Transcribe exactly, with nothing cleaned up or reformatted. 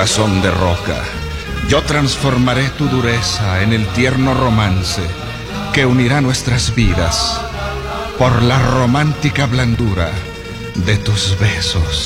corazón de roca. Yo transformaré tu dureza en el tierno romance que unirá nuestras vidas por la romántica blandura de tus besos.